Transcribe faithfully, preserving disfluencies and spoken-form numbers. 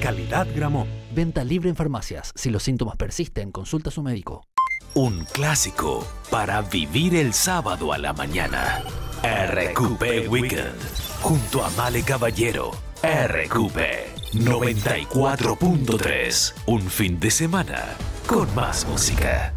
Calidad Gramón. Venta libre en farmacias. Si los síntomas persisten, consulta a su médico. Un clásico para vivir el sábado a la mañana. R Q P Weekend. Junto a Male Caballero. R Q P noventa y cuatro punto tres. Un fin de semana con más música.